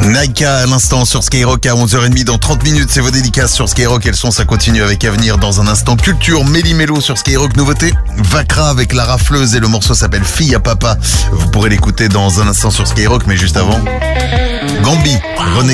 Naika à l'instant sur Skyrock à 11h30 dans 30 minutes, c'est vos dédicaces sur Skyrock, elles sont, ça continue avec Avenir dans un instant. Culture, Méli-Mélo sur Skyrock, nouveauté, Vakra avec La Rafleuse et le morceau s'appelle Fille à Papa. Vous pourrez l'écouter dans un instant sur Skyrock, mais juste avant, Gambi, René